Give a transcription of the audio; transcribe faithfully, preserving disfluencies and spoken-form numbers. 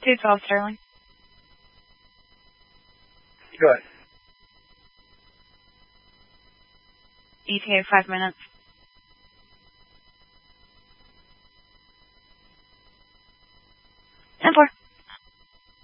two twelve Sterling. Good. E T A five minutes. ten four.